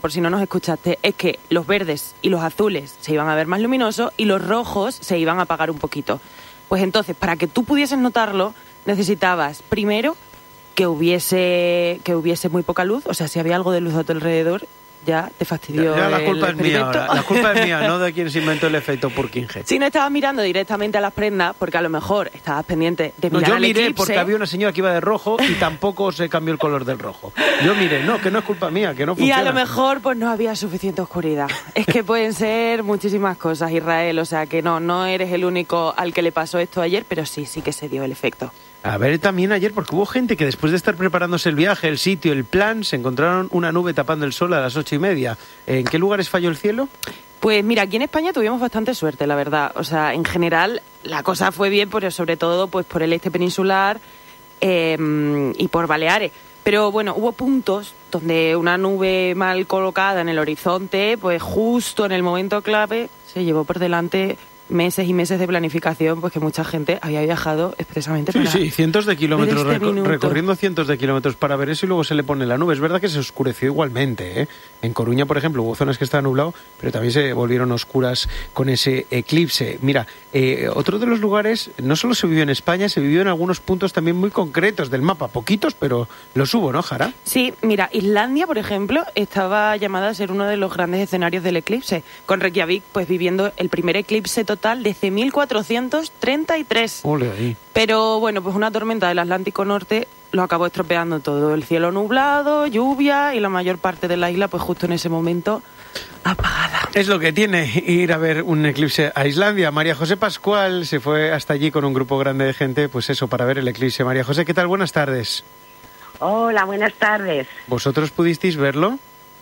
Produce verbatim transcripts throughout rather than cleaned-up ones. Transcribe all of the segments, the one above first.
por si no nos escuchaste, es que los verdes y los azules se iban a ver más luminosos y los rojos se iban a apagar un poquito. Pues entonces, para que tú pudieses notarlo, necesitabas primero que hubiese que hubiese muy poca luz, o sea, si había algo de luz a tu alrededor, ya te fastidió. Ya, ya la culpa el es mía ahora. La culpa es mía, no de quien se inventó el efecto Purkinje. Si no estabas mirando directamente a las prendas, porque a lo mejor estabas pendiente de mirar no, yo al miré eclipse. Porque había una señora que iba de rojo y tampoco se cambió el color del rojo. Yo miré, no, que no es culpa mía, que no funciona. Y a lo mejor pues no había suficiente oscuridad. Es que pueden ser muchísimas cosas, Israel, o sea que no, no eres el único al que le pasó esto ayer, pero sí, sí que se dio el efecto. A ver, también ayer, porque hubo gente que después de estar preparándose el viaje, el sitio, el plan, se encontraron una nube tapando el sol a las ocho y media. ¿En qué lugares falló el cielo? Pues mira, aquí en España tuvimos bastante suerte, la verdad. O sea, en general la cosa fue bien, pero sobre todo pues por el este peninsular eh, y por Baleares. Pero bueno, hubo puntos donde una nube mal colocada en el horizonte, pues justo en el momento clave, se llevó por delante meses y meses de planificación, pues que mucha gente había viajado expresamente sí, para Sí, cientos de kilómetros, este reco- recorriendo cientos de kilómetros para ver eso y luego se le pone la nube. Es verdad que se oscureció igualmente, ¿eh? En Coruña, por ejemplo, hubo zonas que estaban nublado, pero también se volvieron oscuras con ese eclipse. Mira, eh, otro de los lugares, no solo se vivió en España, se vivió en algunos puntos también muy concretos del mapa, poquitos, pero los hubo, ¿no, Jara? Sí, mira, Islandia, por ejemplo, estaba llamada a ser uno de los grandes escenarios del eclipse, con Reykjavik pues viviendo el primer eclipse total desde mil cuatrocientos treinta y tres. Ole ahí. Pero bueno, pues una tormenta del Atlántico Norte lo acabó estropeando todo. El cielo nublado, lluvia y la mayor parte de la isla, pues justo en ese momento, apagada. Es lo que tiene ir a ver un eclipse a Islandia. María José Pascual se fue hasta allí con un grupo grande de gente, pues eso, para ver el eclipse. María José, ¿qué tal? Buenas tardes. Hola, buenas tardes. ¿Vosotros pudisteis verlo?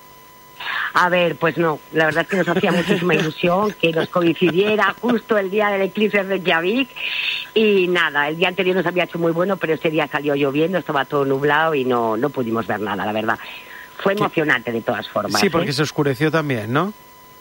A ver, pues no, la verdad es que nos hacía muchísima ilusión que nos coincidiera justo el día del eclipse de Reykjavik y nada, el día anterior nos había hecho muy bueno, pero ese día salió lloviendo, estaba todo nublado y no, no pudimos ver nada, la verdad. Fue emocionante de todas formas. Sí, porque ¿eh? se oscureció también, ¿no?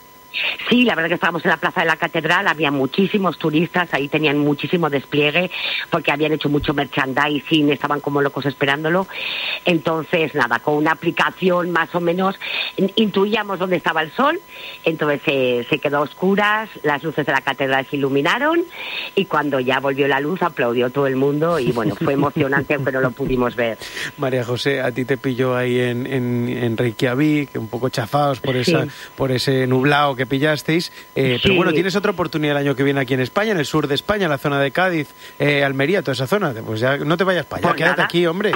Sí, la verdad que estábamos en la Plaza de la Catedral, había muchísimos turistas, ahí tenían muchísimo despliegue porque habían hecho mucho merchandising, estaban como locos esperándolo. Entonces, nada, con una aplicación más o menos intuíamos dónde estaba el sol, entonces eh, se quedó a oscuras, las luces de la catedral se iluminaron y cuando ya volvió la luz aplaudió todo el mundo y bueno, fue emocionante aunque no lo pudimos ver. María José, a ti te pilló ahí en, en, en Reykjavik, un poco chafados por, esa, sí. por ese nublado que pillasteis, eh, sí. Pero bueno, tienes otra oportunidad el año que viene aquí en España, en el sur de España, la zona de Cádiz, eh, Almería, toda esa zona, pues ya no te vayas para allá, pues quédate nada. Aquí, hombre.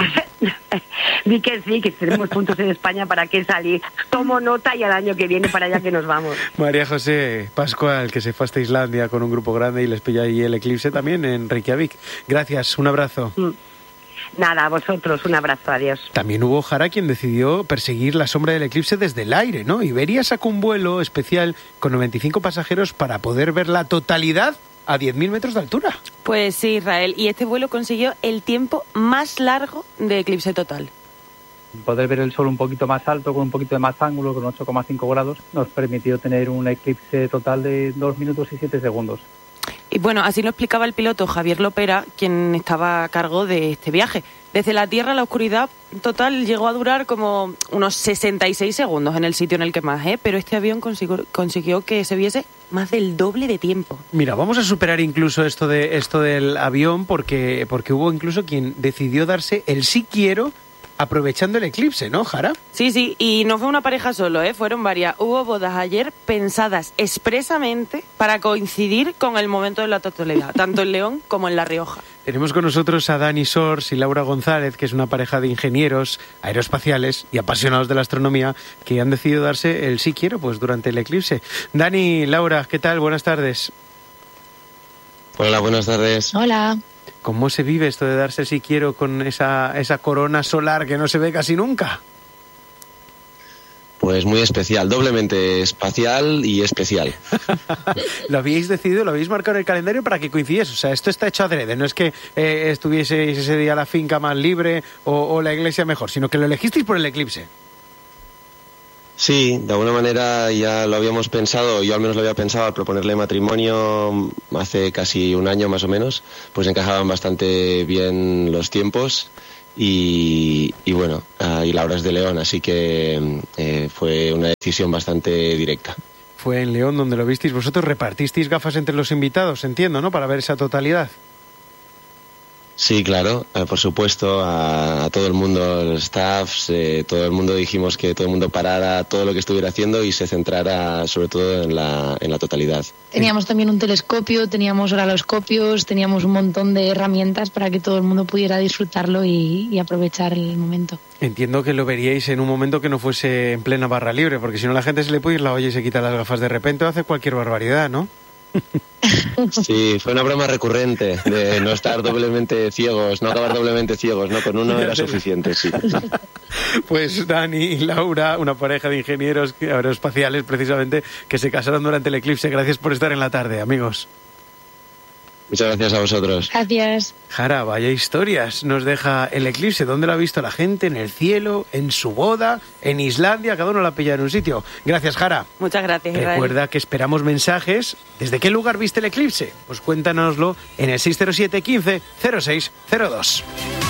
Di que sí, que tenemos puntos en España, ¿para qué salir? Tomo nota y al año que viene para allá que nos vamos. María José Pascual, que se fue hasta Islandia con un grupo grande y les pilló ahí el eclipse también en Reykjavik. Gracias, un abrazo. Mm. Nada, a vosotros, un abrazo, adiós. También hubo Jara quien decidió perseguir la sombra del eclipse desde el aire, ¿no? Iberia sacó un vuelo especial con noventa y cinco pasajeros para poder ver la totalidad a diez mil metros de altura. Pues sí, Israel, y este vuelo consiguió el tiempo más largo de eclipse total. Poder ver el sol un poquito más alto, con un poquito de más ángulo, con ocho coma cinco grados, nos permitió tener un eclipse total de dos minutos y siete segundos. Y bueno, así lo explicaba el piloto Javier Lopera, quien estaba a cargo de este viaje. Desde la Tierra la oscuridad total llegó a durar como unos sesenta y seis segundos en el sitio en el que más, ¿eh? Pero este avión consiguió, consiguió que se viese más del doble de tiempo. Mira, vamos a superar incluso esto de esto del avión porque, porque hubo incluso quien decidió darse el sí quiero aprovechando el eclipse, ¿no, Jara? Sí, sí, y no fue una pareja solo, ¿eh? Fueron varias. Hubo bodas ayer pensadas expresamente para coincidir con el momento de la totalidad, tanto en León como en La Rioja. Tenemos con nosotros a Dani Sors y Laura González, que es una pareja de ingenieros aeroespaciales y apasionados de la astronomía que han decidido darse el sí quiero pues durante el eclipse. Dani, Laura, ¿qué tal? Buenas tardes. Hola, buenas tardes. Hola. ¿Cómo se vive esto de darse el sí quiero con esa, esa corona solar que no se ve casi nunca? Pues muy especial, doblemente espacial y especial. Lo habíais decidido, lo habéis marcado en el calendario para que coincidiese. O sea, esto está hecho adrede. No es que eh, estuvieseis ese día la finca más libre o, o la iglesia mejor, sino que lo elegisteis por el eclipse. Sí, de alguna manera ya lo habíamos pensado, yo al menos lo había pensado al proponerle matrimonio hace casi un año más o menos, pues encajaban bastante bien los tiempos y, y bueno, y Laura es de León, así que eh, fue una decisión bastante directa. Fue en León donde lo visteis. Vosotros repartisteis gafas entre los invitados, entiendo, ¿no? Para ver esa totalidad. Sí, claro, eh, por supuesto, a, a todo el mundo, los staffs, eh, todo el mundo dijimos que todo el mundo parara todo lo que estuviera haciendo y se centrara sobre todo en la, en la totalidad. Teníamos también un telescopio, teníamos oraloscopios, teníamos un montón de herramientas para que todo el mundo pudiera disfrutarlo y, y aprovechar el momento. Entiendo que lo veríais en un momento que no fuese en plena barra libre, porque si no la gente se le puede ir la olla y se quita las gafas de repente o hace cualquier barbaridad, ¿no? Sí, fue una broma recurrente de no estar doblemente ciegos, no acabar doblemente ciegos, ¿no? Con uno era suficiente, sí. Pues Dani y Laura, una pareja de ingenieros aeroespaciales precisamente, que se casaron durante el eclipse. Gracias por estar en la tarde, amigos. Muchas gracias a vosotros. Gracias. Jara, vaya historias nos deja el eclipse. ¿Dónde lo ha visto la gente? ¿En el cielo? ¿En su boda? ¿En Islandia? Cada uno la pilla en un sitio. Gracias, Jara. Muchas gracias, Israel. Recuerda que esperamos mensajes. ¿Desde qué lugar viste el eclipse? Pues cuéntanoslo en el seis cero siete, quince, cero seis cero dos.